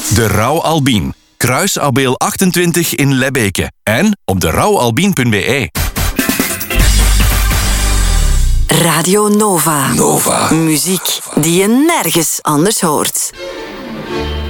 De Rauw Albien. Kruis Abeel 28 in Lebbeke. En op derouwalbien.be. Radio Nova. Muziek die je nergens anders hoort.